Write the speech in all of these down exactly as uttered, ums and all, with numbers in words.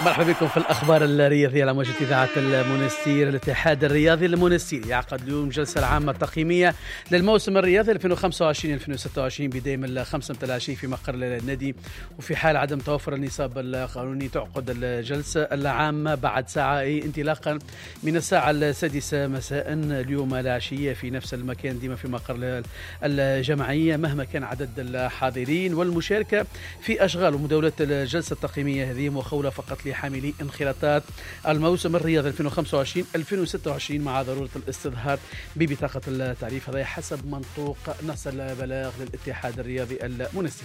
مرحبا بكم في الأخبار الرياضية على موجة إذاعة المنستير. الاتحاد الرياضي المنستير يعقد اليوم جلسة العامة التقييمية للموسم الرياضي ألفين وخمسة وعشرين ألفين وستة وعشرين بداية من الخامسة العشرين في مقر النادي، وفي حال عدم توفر النصاب القانوني تعقد الجلسة العامة بعد ساعة انطلاقا من الساعة السادسة مساء اليوم العشية في نفس المكان ديما في مقر الجمعية، مهما كان عدد الحاضرين. والمشاركة في أشغال ومداولة الجلسة التقييمية هذه مخولة فقط لحاملي انخراطات الموسم الرياضي ألفين وخمسة وعشرين ألفين وستة وعشرين مع ضرورة الاستظهار ببطاقة التعريف، هذا حسب منطوق نص البلاغ للاتحاد الرياضي المنستير.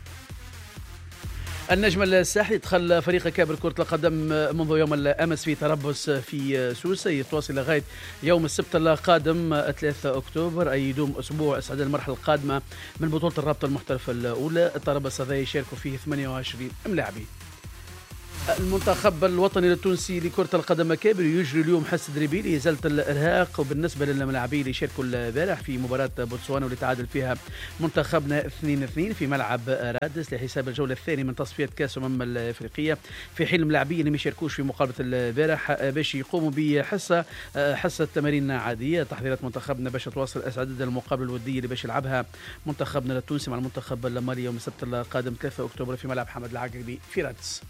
النجم الساحلي دخل فريق كابر كرة القدم منذ يوم الأمس في تربص في سوسة، يتواصل لغاية يوم السبت القادم ثلاثة أكتوبر، أي يدوم أسبوع استعداد المرحلة القادمة من بطولة الرابطة المحترفة الأولى. التربص هذا يشاركوا فيه ثمانية وعشرين لاعبين. المنتخب الوطني التونسي لكرة القدم كابر يجري اليوم حس تدريبي لإزالة الإرهاق، وبالنسبة للاعبين اللي شاركوا البارح في مباراة بوتسوانا واللي تعادل فيها منتخبنا اثنين اثنين في ملعب رادس لحساب الجولة الثانية من تصفية كأس الأمم الأفريقية، في حين اللاعبين اللي ما يشاركوش في مقابلة البارح باش يقوموا بحصة حصة تمارين عادية. تحضيرات منتخبنا باش تواصل استعداد المقابلة الودية اللي باش يلعبها منتخبنا التونسي مع المنتخب المالي يوم السبت القادم ثلاثة أكتوبر في ملعب حمد العقربي في رادس.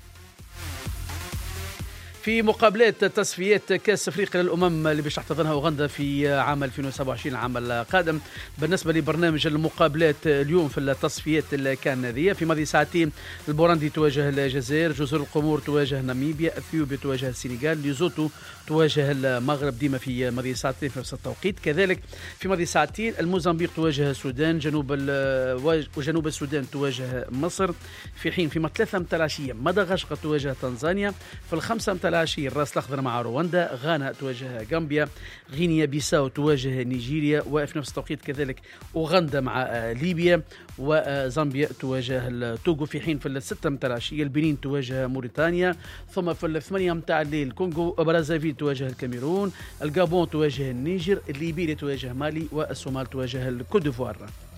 في مقابلات تصفيات كاس افريقيا للامم اللي باش تحتضنها اوغندا في عام ألفين وسبعة وعشرين العام القادم، بالنسبه لبرنامج المقابلات اليوم في التصفيات الكنديه في ماضي ساعتين البوراندي تواجه الجزائر، جزر القمور تواجه ناميبيا، اثيوبيا تواجه السنغال، ليزوتو تواجه المغرب ديما في ماضي ساعتين في نفس التوقيت. كذلك في ماضي ساعتين الموزمبيق تواجه السودان، جنوب وجنوب السودان تواجه مصر، في حين في ثلاثة متاع العشيه مدغشقر تواجه تنزانيا، في الخمسة متاع العشية الراس الأخضر مع رواندا، غانا تواجه غامبيا، غينيا بيساو تواجه نيجيريا، وفي نفس التوقيت كذلك أوغندا مع ليبيا، وزامبيا تواجه التوغو، في حين في الستة متاع العشية البنين تواجه موريتانيا، ثم في الثمانية متاع الليل الكونغو برازافيل تواجه الكاميرون، الغابون تواجه النيجر، ليبيريا تواجه مالي، والصومال تواجه الكوت ديفوار.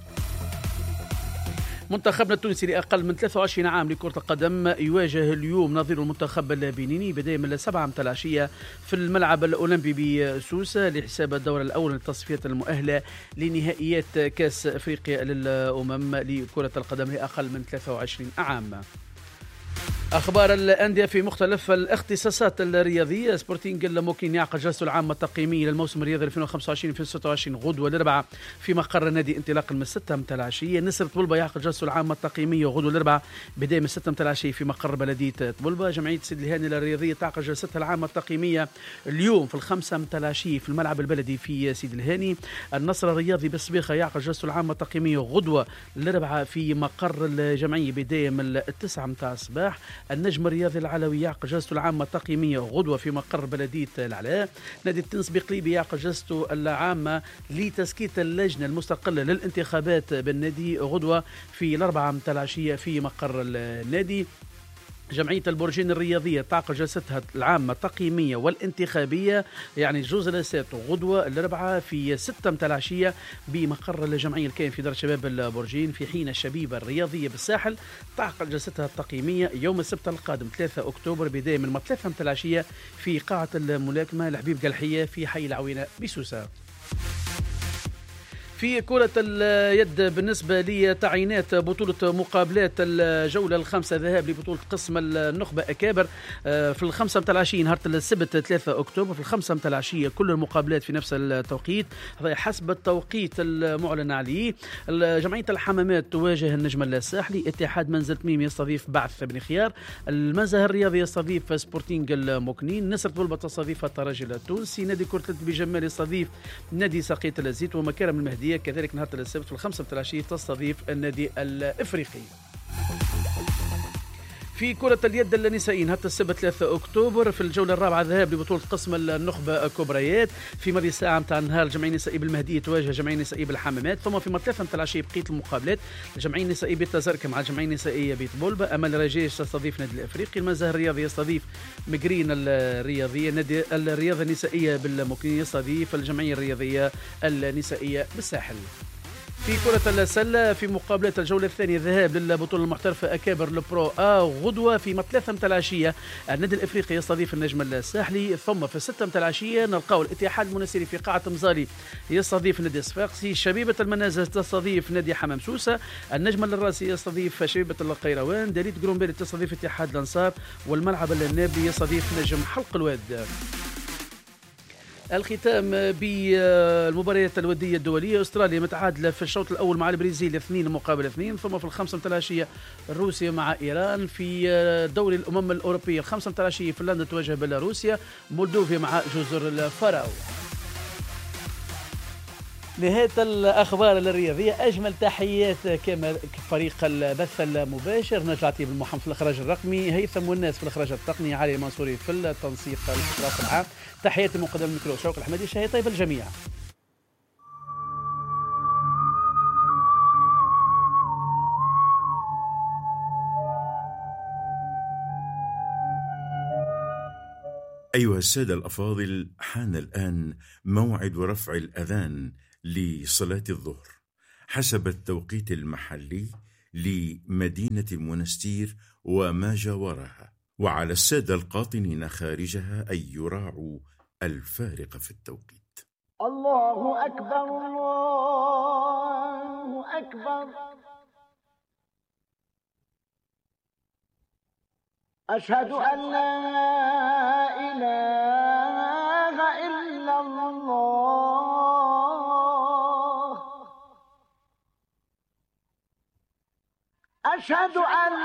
منتخبنا التونسي لأقل من ثلاثة وعشرين عام لكرة القدم يواجه اليوم نظير المنتخب البنيني بداية من السبعة متاع العشية في الملعب الأولمبي بسوسة لحساب الدورة الأولى للتصفيات المؤهلة لنهائيات كأس أفريقيا للأمم لكرة القدم لأقل من ثلاثة وعشرين عام. أخبار الأندية في مختلف الاختصاصات الرياضية. سبورتينغ الموكين يعقد جلسته العامة التقييمية للموسم الرياضي ألفين وخمسة وعشرين ألفين وستة وعشرين غدوة الأربعاء في مقر النادي انطلاقا من الستة متاع العشية. نسر طبلبة يعقد جلسته العامة التقييمية غدوة الأربعاء بداية من الستة متاع العشية في مقر بلدية طبلبة. جمعية سيد الهاني الرياضية تعقد جلستها العامة التقييمية اليوم في الخمسة متاع العشية في الملعب البلدي في سيد الهاني. النصر الرياضي بالسبيخة يعقد جلسته العامة التقييمية غدوة الأربعاء في مقر الجمعية بداية من التسعة متاع الصباح. النجم الرياضي العلوي يعقد جلسته العامة التقييمية غدوة في مقر بلدية العلاء. نادي التنس بقليبي يعقد جلسته العامة لتسكيت اللجنة المستقلة للانتخابات بالنادي غدوة في الأربعة متاع العشية في مقر النادي. جمعية البرجين الرياضية تعقد جلستها العامة التقييمية والانتخابية يعني جوز الأسات غدوة الأربعاء في ستة متاع العشية بمقر الجمعية الكائن في دار شباب البرجين. في حين الشبيبة الرياضية بالساحل تعقد جلستها التقييمية يوم السبت القادم ثلاثة أكتوبر بداية من ثلاثة متاع العشية في قاعة الملاكمة لحبيب قلحية في حي العوينة بسوسة. في كرة اليد بالنسبة لتعيينات بطولة مقابلات الجولة الخامسة ذهاب لبطولة قسم النخبة أكابر في الخمسة متاع العشية نهار السبت ثلاثة أكتوبر في الخمسة متاع العشية كل المقابلات في نفس التوقيت، هذا حسب التوقيت المعلن عليه. جمعية الحمامات تواجه النجم الساحلي، اتحاد منزل تميم يستضيف بعث بن خيار، المزه الرياضي يستضيف سبورتينغ المكنين، نسر طلبة تستضيف الترجي التونسي، نادي كرة اليد بجمال يستضيف نادي ساقية الزيت، ومكارم المهدية كذلك نهار السبت في الخمسة متاع العشية تستضيف النادي الافريقي. في كرة اليد النسائية نهار السبت ثلاثة أكتوبر في الجولة الرابعة ذهاب لبطولة قسم النخبة كبريات في ماضي ساعة متاع النهار الجمعية النسائية بالمهدية تواجه الجمعية النسائية بالحمامات، ثم في ثلاثة متاع العشية بقية المقابلات الجمعية النسائية بتزركة مع الجمعية النسائية بطبلبة، أمل رجاج تستضيف نادي الافريقي، المزه الرياضي يستضيف مجرين الرياضية، نادي الرياضة النسائية بالمكنين يستضيف الجمعية الرياضية النسائية بالساحل. في كرة السلة في مقابلة الجولة الثانية ذهاب للبطولة المحترفة أكابر البرو أ غدوة في ثلاثة متاع العشية النادي الإفريقي يستضيف النجم الساحلي، ثم في ستة متاع العشية نلقاو الاتحاد المنستيري في قاعة مزالي يستضيف النادي الصفاقسي، شبيبة المنازل تستضيف نادي حمام سوسة، النجم الراسي يستضيف شبيبة القيروان، دليت جرومبيري تستضيف اتحاد الأنصار، والملعب النابلي يستضيف نجم حلق الواد. الختام بالمباريات الودية الدولية، أستراليا متعادلة في الشوط الأول مع البرازيل اثنين مقابل اثنين، ثم في الخمسة متاع العشية روسيا مع إيران. في دوري الأمم الأوروبية الخمسة متاع العشية فنلندا تواجه بيلاروسيا، مولدوفيا مع جزر الفراو. نهاية الأخبار الرياضية، أجمل تحيات كما فريق البث المباشر، نجل عطيب المحمد في الإخراج الرقمي، هيثم والناس في الإخراج التقني، علي المنصوري في التنسيق الإشراف العام. تحياتي من قدام الميكرو شوق الحمدي، شهي طيب الجميع. أيها السادة الأفاضل، حان الآن موعد رفع الأذان لصلاة الظهر حسب التوقيت المحلي لمدينة المنستير وما جاورها، وعلى السادة القاطنين خارجها أن يراعوا الفارق في التوقيت. الله أكبر الله أكبر، أشهد أن لا إله إلا الله، أشهد أن